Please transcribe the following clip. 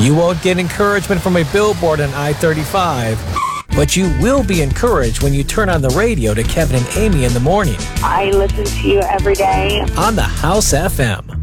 You won't get encouragement from a billboard on I-35, but you will be encouraged when you turn on the radio to Kevin and Amy in the morning I listen to you every day. on the House FM.